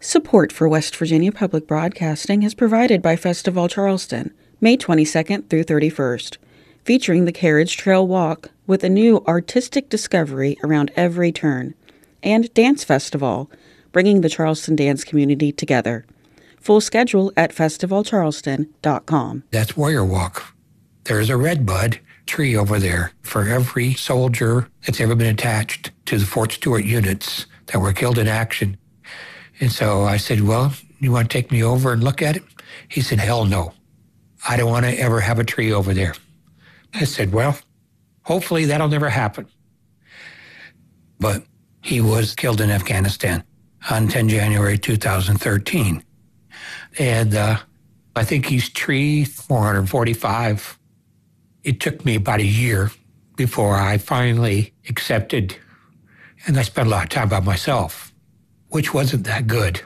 Support for West Virginia Public Broadcasting is provided by Festival Charleston, May 22nd through 31st, featuring the Carriage Trail Walk with a new artistic discovery around every turn, and Dance Festival, bringing the Charleston dance community together. Full schedule at festivalcharleston.com. That's Warrior Walk. There's a redbud tree over there for every soldier that's ever been attached to the Fort Stewart units that were killed in action. And so I said, well, you want to take me over and look at it? He said, hell no. I don't want to ever have a tree over there. I said, well, hopefully that'll never happen. But he was killed in Afghanistan on 10 January 2013. And I think he's tree 445. It took me about a year before I finally accepted, and I spent a lot of time by myself, which wasn't that good.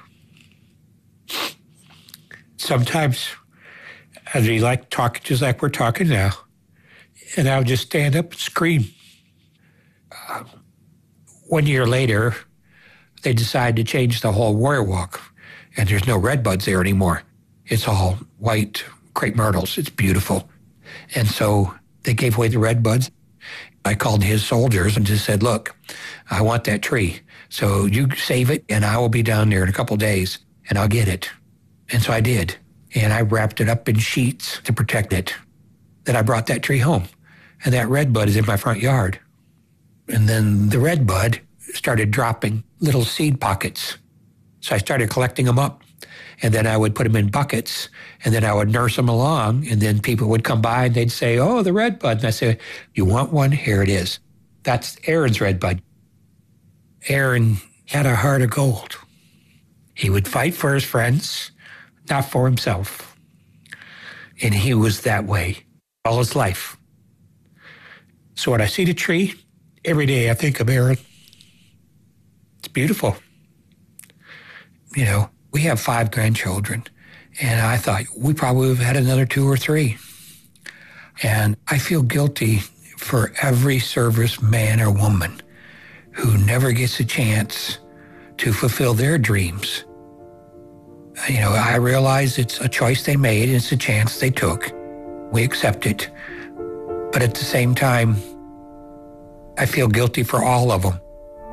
Sometimes I'd be like talking just like we're talking now, and I would just stand up and scream. 1 year later, they decided to change the whole Warrior Walk, and there's no redbuds there anymore. It's all white crepe myrtles. It's beautiful. And so they gave away the redbuds. I called his soldiers and just said, look, I want that tree. So you save it, and I will be down there in a couple of days, and I'll get it. And so I did. And I wrapped it up in sheets to protect it. Then I brought that tree home, and that redbud is in my front yard. And then the redbud started dropping little seed pockets. So I started collecting them up, and then I would put them in buckets, and then I would nurse them along, and then people would come by, and they'd say, oh, the redbud. And I said, you want one? Here it is. That's Aaron's redbud. Aaron had a heart of gold. He would fight for his friends, not for himself. And he was that way all his life. So when I see the tree, every day I think of Aaron. It's beautiful. You know, we have 5 grandchildren, and I thought we probably would have had another 2 or 3. And I feel guilty for every service man or woman who never gets a chance to fulfill their dreams. You know, I realize it's a choice they made, and it's a chance they took. We accept it. But at the same time, I feel guilty for all of them.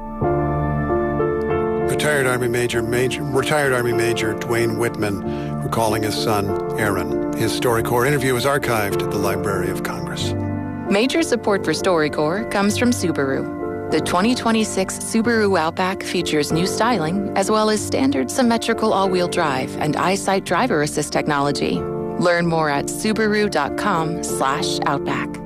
Retired Army Major Dwayne Whitman recalling his son, Aaron. His StoryCorps interview is archived at the Library of Congress. Major support for StoryCorps comes from Subaru. The 2026 Subaru Outback features new styling, as well as standard symmetrical all-wheel drive and EyeSight driver assist technology. Learn more at Subaru.com/Outback.